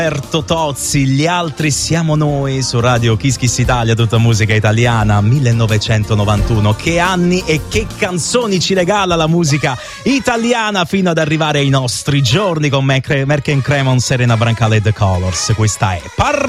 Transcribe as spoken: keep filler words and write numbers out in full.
Roberto Tozzi, Gli altri siamo noi su Radio Kiss Kiss Italia, tutta musica italiana. Millenovecentonovantuno, che anni e che canzoni ci regala la musica italiana fino ad arrivare ai nostri giorni con Merck and Cremon, Serena Brancale e The Colors. Questa è Par